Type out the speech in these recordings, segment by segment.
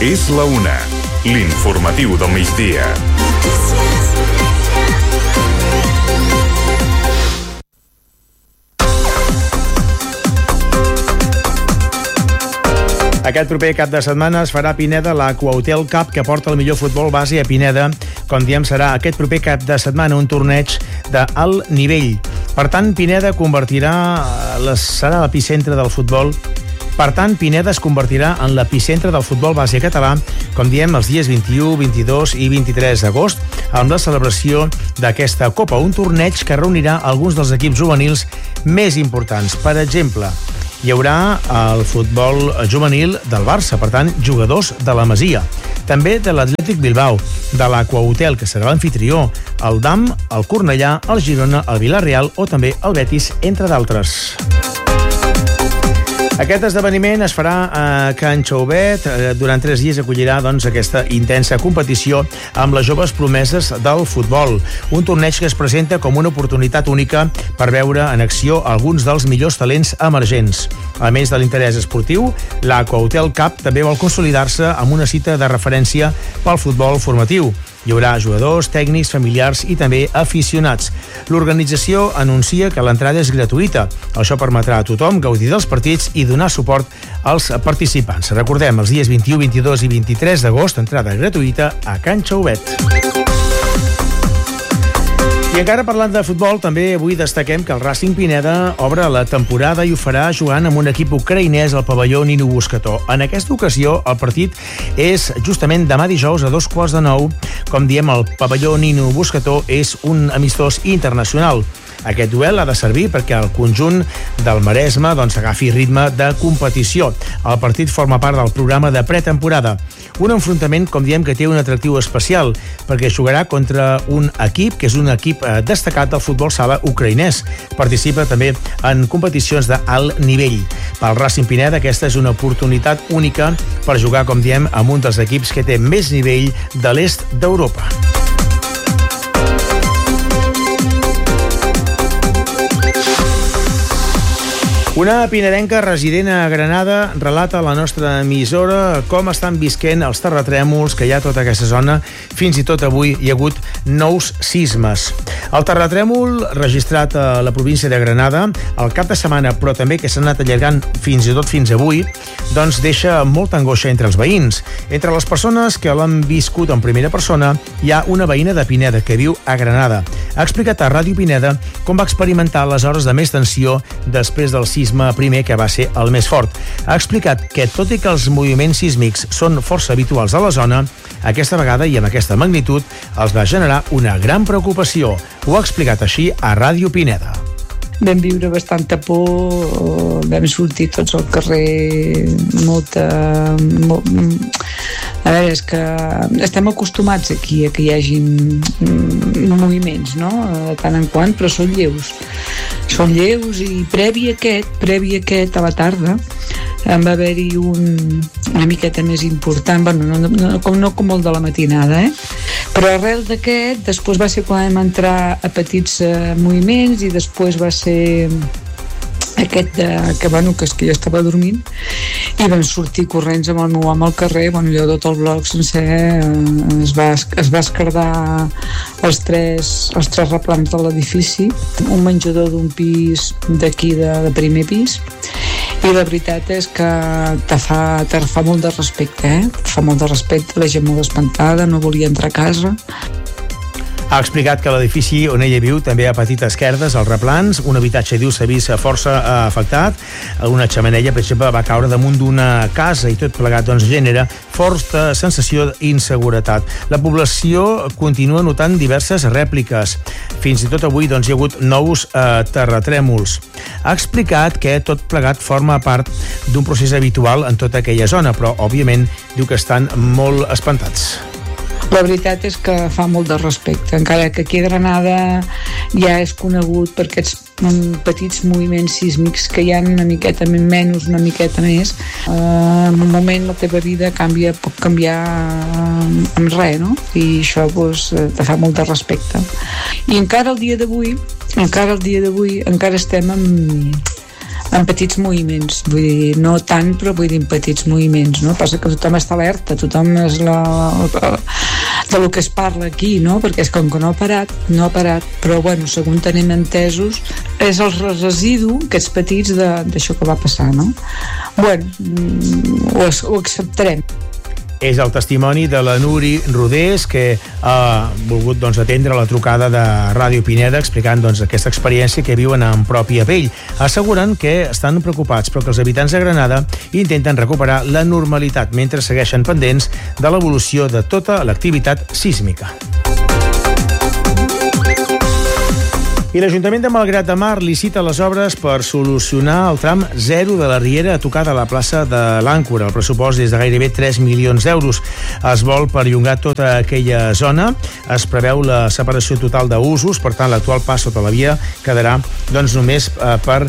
És la una, l'informatiu del migdia. Aquest proper cap de setmana es farà a Pineda l'Aqua Hotel Cup, que porta el millor futbol base a Pineda. Com diem, serà aquest proper cap de setmana un torneig d'alt nivell. Per tant, Pineda serà l'epicentre del futbol. Per tant, Pineda es convertirà en l'epicentre del futbol base català, com diem, els dies 21, 22 i 23 d'agost, amb la celebració d'aquesta Copa, un torneig que reunirà alguns dels equips juvenils més importants. Per exemple, hi haurà el futbol juvenil del Barça, per tant, jugadors de la Masia. També de l'Atlètic Bilbao, de l'Aqua Hotel, que serà l'anfitrió, el DAM, el Cornellà, el Girona, el Villarreal o també el Betis, entre d'altres. Aquest esdeveniment es farà a Can Chauvet. Durant 3 dies acollirà aquesta intensa competició amb les joves promeses del futbol. Un torneig que es presenta com una oportunitat única per veure en acció alguns dels millors talents emergents. A més de l'interès esportiu, l'Aqua Hotel Cup també vol consolidar-se amb una cita de referència pel futbol formatiu. Hi haurà jugadors, tècnics, familiars i també aficionats. L'organització anuncia que l'entrada és gratuïta. Això permetrà a tothom gaudir dels partits i donar suport als participants. Recordem, els dies 21, 22 i 23 d'agost, entrada gratuïta a Can Chauvet. I encara parlant de futbol, també avui destaquem que el Racing Pineda obre la temporada i ho farà jugant amb un equip ucraïnès al pavelló Nino Buscató. En aquesta ocasió, el partit és justament demà dijous a 8:45. Com diem, el pavelló Nino Buscató és un amistós internacional. Aquest duel ha de servir perquè el conjunt del Maresme agafi ritme de competició. El partit forma part del programa de pretemporada. Un enfrontament, com diem, que té un atractiu especial, perquè jugarà contra un equip que és un equip destacat del futbol sala ucraïnès. Participa també en competicions d'alt nivell. Pel Racing Pineda aquesta és una oportunitat única per jugar, com diem, amb un dels equips que té més nivell de l'est d'Europa. Una pinedenca resident a Granada relata a la nostra emissora com estan visquent els terratrèmols que hi ha a tota aquesta zona. Fins i tot avui hi ha hagut nous sismes. El terratrèmol registrat a la província de Granada el cap de setmana, però també que s'ha anat allargant fins i tot fins avui, deixa molta angoixa entre els veïns. Entre les persones que l'han viscut en primera persona hi ha una veïna de Pineda que viu a Granada. Ha explicat a Ràdio Pineda com va experimentar les hores de més tensió després del sisme primer, que va ser el més fort. Ha explicat que, tot i que els moviments sísmics són força habituals a la zona, aquesta vegada i amb aquesta magnitud els va generar una gran preocupació. Ho ha explicat així a Ràdio Pineda. Vam viure bastanta por, vam sortir tots al carrer, A veure, és que estem acostumats aquí a que hi hagin moviments, no?, de tant en quant, però són lleus. Són lleus i previ a aquest, a la tarda, en va haver-hi una miqueta més important, no com el de la matinada, però arrel d'aquest, després va ser quan vam entrar a petits moviments i després va ser aquest que jo estava dormint i vam sortir corrents amb el meu home al carrer. Allò tot el bloc sencer es va esquerdar els tres replans de l'edifici, un menjador d'un pis d'aquí de primer pis, i la veritat és que te fa molt de respecte, fa molt de respecte, la gent molt espantada, no volia entrar a casa. Ha explicat que l'edifici on ella viu també ha patit esquerdes als replans. Un habitatge, diu, s'ha vist força afectat. Una xemeneia, per exemple, va caure damunt d'una casa i tot plegat genera forta sensació d'inseguretat. La població continua notant diverses rèpliques. Fins i tot avui hi ha hagut nous terratrèmols. Ha explicat que tot plegat forma part d'un procés habitual en tota aquella zona, però, òbviament, diu que estan molt espantats. La veritat és que fa molt de respecte, encara que aquí a Granada ja és conegut per aquests petits moviments sísmics que hi ha una miqueta menys, una miqueta més. En un moment la teva vida pot canviar amb res, no? I això te fa molt de respecte. I encara el dia d'avui encara estem en petits moviments, vull dir, no tant, però vull dir en petits moviments, no? Passa que tothom està alerta, tothom és del que es parla aquí, no? Perquè és com que no ha parat, però bueno, segons tenim entesos, és el residu, aquests petits, d'això que va passar, no? Bueno, ho acceptarem. És el testimoni de la Nuri Rodés, que ha volgut atendre la trucada de Ràdio Pineda explicant aquesta experiència que viuen en pròpia pell. Asseguren que estan preocupats, però que els habitants de Granada intenten recuperar la normalitat mentre segueixen pendents de l'evolució de tota l'activitat sísmica. I l'Ajuntament de Malgrat de Mar licita les obres per solucionar el tram 0 de la Riera a tocar de la plaça de l'Àncora. El pressupost és de gairebé 3 milions d'euros. Es vol perllongar tota aquella zona. Es preveu la separació total d'usos, per tant, l'actual pas sota la via quedarà només per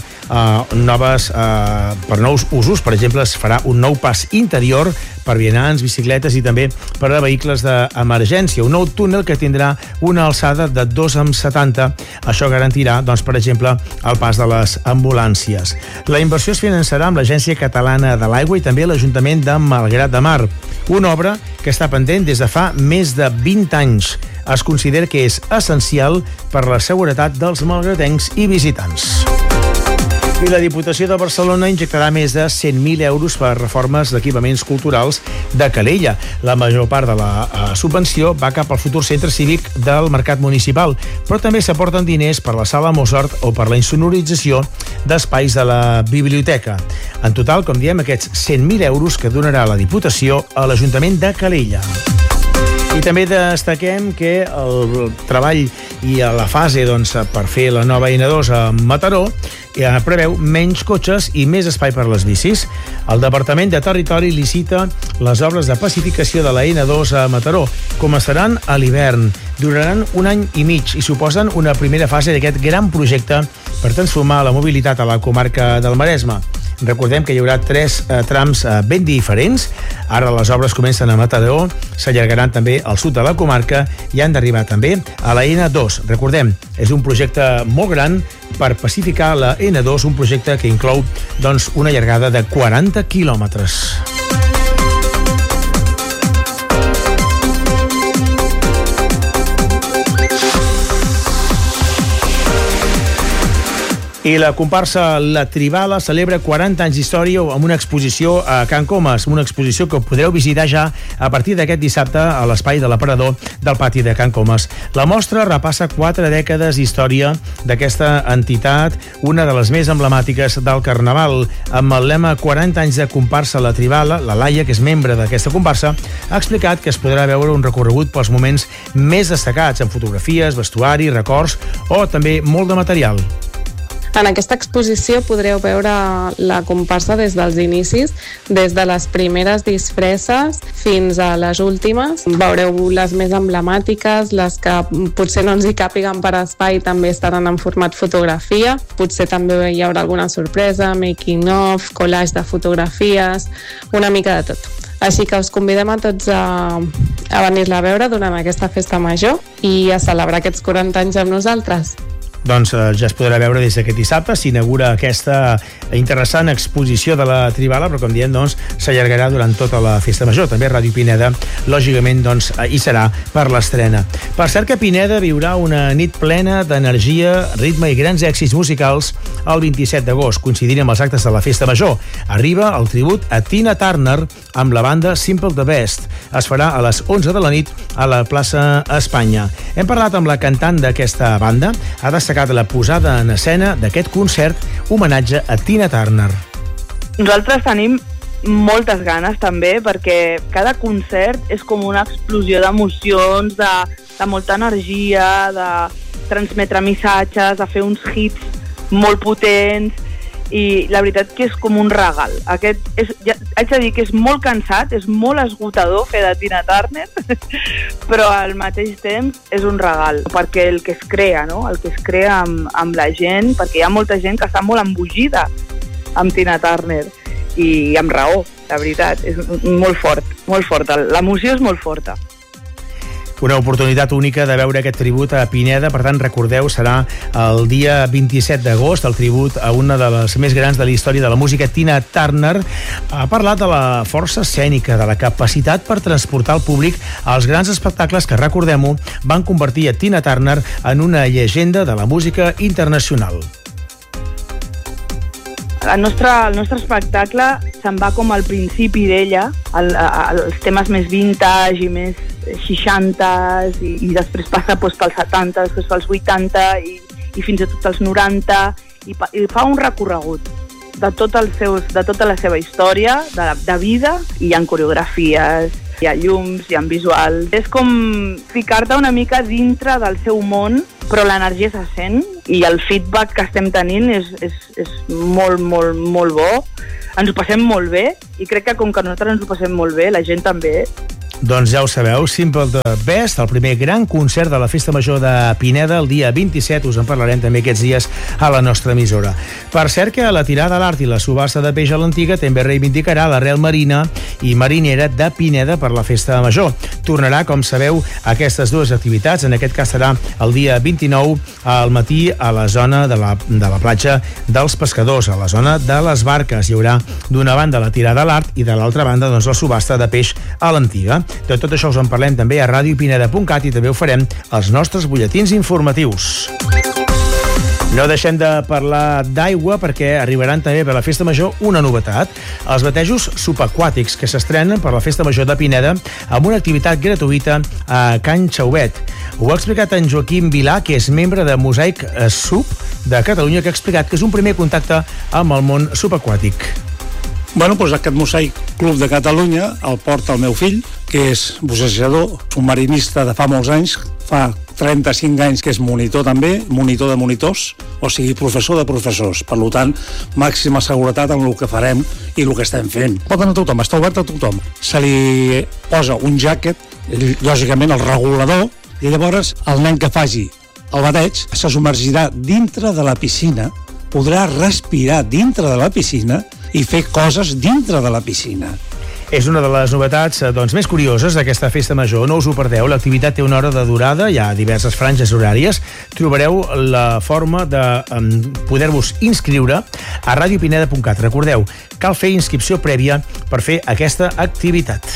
nous usos. Per exemple, es farà un nou pas interior per vianants, bicicletes i també per a vehicles d'emergència. Un nou túnel que tindrà una alçada de 2,70 m. Això garantirà, per exemple, el pas de les ambulàncies. La inversió es finançarà amb l'Agència Catalana de l'Aigua i també l'Ajuntament de Malgrat de Mar. Una obra que està pendent des de fa més de 20 anys. Es considera que és essencial per la seguretat dels malgratencs i visitants. I la Diputació de Barcelona injectarà més de 100.000 euros per reformes d'equipaments culturals de Calella. La major part de la subvenció va cap al futur centre cívic del Mercat Municipal, però també s'aporten diners per la Sala Mozart o per la insonorització d'espais de la biblioteca. En total, com diem, aquests 100.000 euros que donarà la Diputació a l'Ajuntament de Calella. I també destaquem que el treball i la fase per fer la nova N2 a Mataró preveu menys cotxes i més espai per les bicis. El Departament de Territori licita les obres de pacificació de la N2 a Mataró. Començaran a l'hivern, duraran 1 any i mig i suposen una primera fase d'aquest gran projecte per transformar la mobilitat a la comarca del Maresme. Recordem que hi haurà 3 trams ben diferents. Ara les obres comencen a Mataró, s'allargaran també al sud de la comarca i han d'arribar també a la N2. Recordem, és un projecte molt gran per pacificar la N2, un projecte que inclou una llargada de 40 quilòmetres. I la comparsa La Tribala celebra 40 anys d'història amb una exposició a Can Comas, una exposició que podreu visitar ja a partir d'aquest dissabte a l'espai de l'aparador del pati de Can Comas. La mostra repassa 4 dècades d'història d'aquesta entitat, una de les més emblemàtiques del Carnaval. Amb el lema 40 anys de comparsa La Tribala, la Laia, que és membre d'aquesta comparsa, ha explicat que es podrà veure un recorregut pels moments més destacats, amb fotografies, vestuari, records o també molt de material. En aquesta exposició podreu veure la comparsa des dels inicis, des de les primeres disfresses fins a les últimes. Veureu les més emblemàtiques, les que potser no ens hi càpiguen per espai també estaran en format fotografia. Potser també hi haurà alguna sorpresa, making of, collage de fotografies, una mica de tot. Així que us convidem a tots a venir-la a veure durant aquesta festa major i a celebrar aquests 40 anys amb nosaltres. Doncs ja es podrà veure des d'aquest dissabte. S'inaugura aquesta interessant exposició de la Tribala, però com diem, s'allargarà durant tota la festa major. També Ràdio Pineda, lògicament, hi serà per l'estrena. Per cert que Pineda viurà una nit plena d'energia, ritme i grans èxits musicals el 27 d'agost, coincidint amb els actes de la festa major. Arriba el tribut a Tina Turner amb la banda Simple the Best. Es farà a les 11 de la nit a la plaça Espanya. Hem parlat amb la cantant d'aquesta banda, ha destacat la posada en escena d'aquest concert homenatge a Tina Turner. Nosaltres tenim moltes ganes també, perquè cada concert és com una explosió d'emocions, de molta energia, de transmetre missatges, de fer uns hits molt potents, i la veritat que és com un regal. Haig de dir que és molt cansat, és molt esgotador fer de Tina Turner, però al mateix temps és un regal, perquè el que es crea, no? El que es crea amb la gent, perquè hi ha molta gent que està molt embogida amb Tina Turner, i amb raó, la veritat, és molt fort, l'emoció és molt forta. Una oportunitat única de veure aquest tribut a Pineda. Per tant, recordeu, serà el dia 27 d'agost, el tribut a una de les més grans de la història de la música, Tina Turner. Ha parlat de la força escènica, de la capacitat per transportar el públic als grans espectacles que, recordem-ho, van convertir a Tina Turner en una llegenda de la música internacional. El nostre espectacle se'n va com al principi d'ella, els temes més vintage i més 60s, i després passa pels 70, després pels 80 i fins a tot els 90, i fa un recorregut de tota la seva història, de vida, i hi ha coreografies, hi ha llums, hi ha visuals. És com ficar-te una mica dintre del seu món, però l'energia se sent i el feedback que estem tenint és molt, molt, molt bo. Ens ho passem molt bé i crec que com que nosaltres ens ho passem molt bé, la gent també. Doncs ja ho sabeu, Simple the Best, el primer gran concert de la Festa Major de Pineda, el dia 27, us en parlarem també aquests dies a la nostra emissora. Per cert que la tirada a l'art i la subhasta de peix a l'Antiga també reivindicarà l'arrel marina i marinera de Pineda per la Festa Major. Tornarà, com sabeu, aquestes dues activitats, en aquest cas serà el dia 29 al matí a la zona de la platja dels pescadors, a la zona de les barques. Hi haurà d'una banda la tirada a l'art i de l'altra banda doncs, la subhasta de peix a l'Antiga. De tot això us en parlem també a radiopineda.cat i també ho farem als nostres butlletins informatius. No deixem de parlar d'aigua perquè arribaran també per la Festa Major una novetat, els batejos subaquàtics que s'estrenen per la Festa Major de Pineda amb una activitat gratuïta a Can Xauvet. Ho ha explicat en Joaquim Vilà, que és membre de Mosaic Sub de Catalunya, que ha explicat que és un primer contacte amb el món subaquàtic. Bueno, doncs aquest Mosaic Club de Catalunya el porta el meu fill, que és bussejador, submarinista de fa molts anys, fa 35 anys que és monitor també, monitor de monitors, o sigui, professor de professors. Per tant, màxima seguretat en el que farem i el que estem fent. Pot anar a tothom, està obert a tothom. Se li posa un jacket, lògicament el regulador, i llavors el nen que faci el bateig se submergirà dintre de la piscina, podrà respirar dintre de la piscina i fer coses dintre de la piscina. És una de les novetats més curioses d'aquesta Festa Major. No us ho perdeu, l'activitat té una hora de durada, hi ha diverses franges horàries. Trobareu la forma de poder-vos inscriure a radiopineda.cat. Recordeu, cal fer inscripció prèvia per fer aquesta activitat.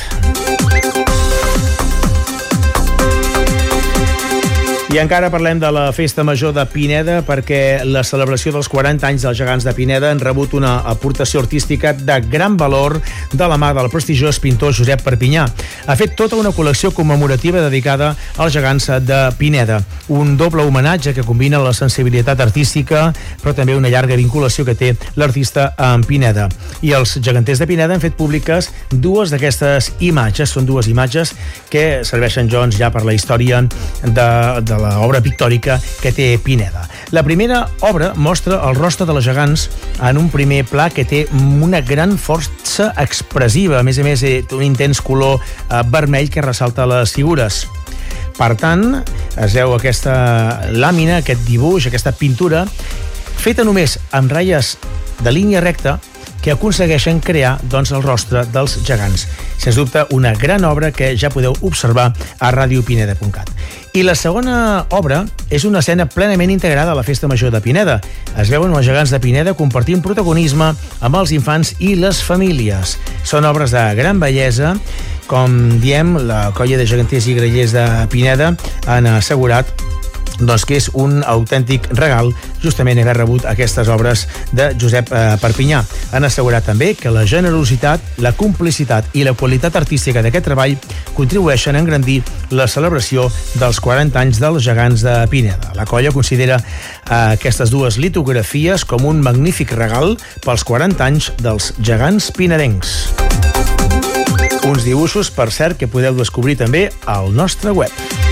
I encara parlem de la Festa Major de Pineda perquè la celebració dels 40 anys dels gegants de Pineda han rebut una aportació artística de gran valor de la mà del prestigiós pintor Josep Perpinyà. Ha fet tota una col·lecció commemorativa dedicada als gegants de Pineda. Un doble homenatge que combina la sensibilitat artística però també una llarga vinculació que té l'artista amb Pineda. I els geganters de Pineda han fet públiques dues d'aquestes imatges. Són dues imatges que serveixen ja per la història de l'obra pictòrica que té Pineda. La primera obra mostra el rostre de les gegants en un primer pla que té una gran força expressiva. A més, té un intens color vermell que ressalta les figures. Per tant, es veu aquesta làmina, aquest dibuix, aquesta pintura, feta només amb ratlles de línia recta, que aconsegueixen crear el rostre dels gegants. Sens dubte, una gran obra que ja podeu observar a radiopineda.cat. I la segona obra és una escena plenament integrada a la Festa Major de Pineda. Es veuen els gegants de Pineda compartint protagonisme amb els infants i les famílies. Són obres de gran bellesa. Com diem, la colla de geganters i grallers de Pineda han assegurat que és un autèntic regal justament haver rebut aquestes obres de Josep Perpinyà. Han assegurat també que la generositat, la complicitat i la qualitat artística d'aquest treball contribueixen a engrandir la celebració dels 40 anys dels gegants de Pineda. La colla considera aquestes dues litografies com un magnífic regal pels 40 anys dels gegants pinedencs. Uns dibuixos, per cert, que podeu descobrir també al nostre web.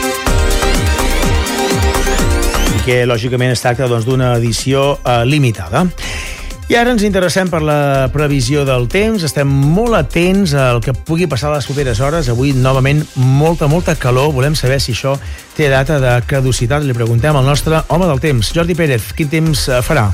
Que lògicament es tracta d'una edició limitada. I ara ens interessem per la previsió del temps. Estem molt atents al que pugui passar a les properes hores. Avui, novament, molta calor. Volem saber si això té data de caducitat. Li preguntem al nostre home del temps. Jordi Pérez, quin temps farà?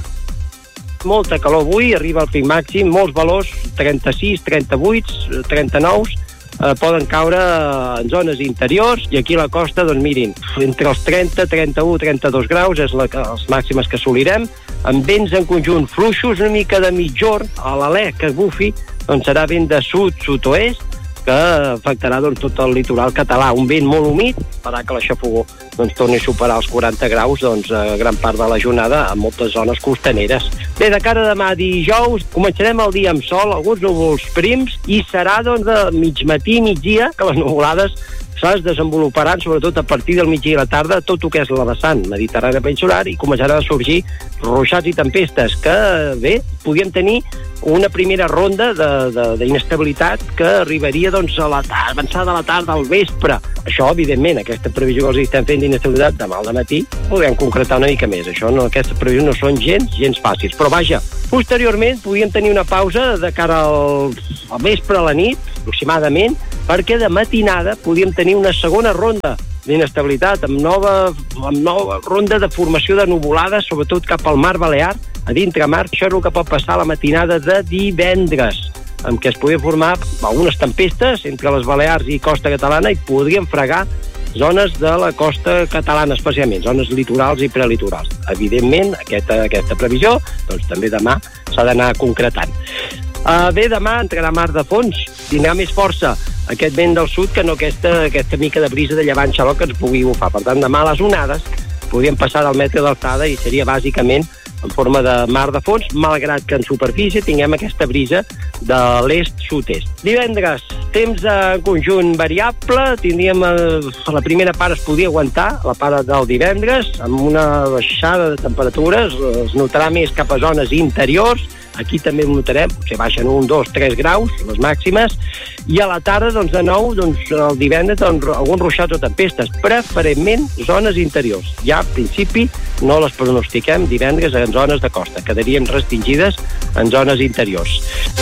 Molta calor avui, arriba al pic màxim, molts valors, 36, 38, 39, poden caure en zones interiors, i aquí a la costa, doncs mirin, entre els 30, 31, 32 graus és les màximes que assolirem, amb vents en conjunt fluixos, una mica de mitjorn, a l'alè que bufi, doncs serà vent de sud-sud-oest, que afectarà doncs, tot el litoral català. Un vent molt humit farà que la xafogor doncs, torni a superar els 40 graus doncs, gran part de la jornada a moltes zones costaneres. Bé, de cara a demà dijous, començarem el dia amb sol, alguns núvols prims, i serà doncs, de mig matí, migdia, que les nuvolades es desenvoluparan sobretot a partir del migdia i la tarda tot el que és la vessant mediterrània peninsular, i començaran a sorgir ruixats i tempestes que, bé, podríem tenir una primera ronda d'inestabilitat que arribaria doncs, a avançada a la tarda, al vespre. Això, evidentment, aquesta previsió que els estem fent d'inestabilitat demà al matí, podem concretar una mica més. Aquestes previsions no són gens fàcils. Però vaja, posteriorment podríem tenir una pausa de cara al vespre, a la nit, aproximadament, perquè de matinada podríem tenir una segona ronda d'inestabilitat, amb nova ronda de formació de nuvolades, sobretot cap al mar Balear, a dintre mar. Això és el que pot passar a la matinada de divendres, amb què es podrien formar algunes tempestes entre les Balears i costa catalana, i podrien fregar zones de la costa catalana, especialment zones litorals i prelitorals. Evidentment, aquesta previsió doncs, també demà s'ha d'anar concretant. Bé, demà entrarà mar de fons, tindrà més força aquest vent del sud que no aquesta mica de brisa de llevant xaloc que ens pugui bufar. Per tant, demà les onades podrien passar del metre d'alçada i seria bàsicament en forma de mar de fons, malgrat que en superfície tinguem aquesta brisa de l'est-sud-est. Divendres, temps en conjunt variable, tindríem la primera part es podria aguantar, la part del divendres, amb una baixada de temperatures, es notarà més cap a zones interiors, aquí també ho notarem, potser baixen 1, 2, 3 graus, les màximes, i a la tarda, doncs, de nou, el divendres, alguns ruixats o tempestes, preferentment zones interiors. Ja, en principi, no les pronostiquem divendres en zones de costa, quedaríem restringides en zones interiors.